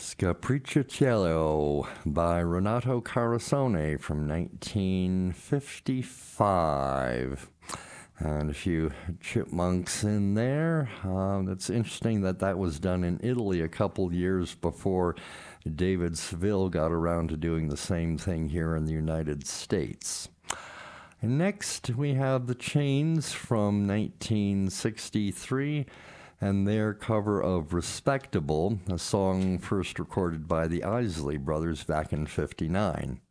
Scapricciello by Renato Carosone from 1955. And a few chipmunks in there. It's interesting that that was done in Italy a couple years before David Seville got around to doing the same thing here in the United States. And next, we have the Chains from 1963 and their cover of Respectable, a song first recorded by the Isley Brothers back in '59.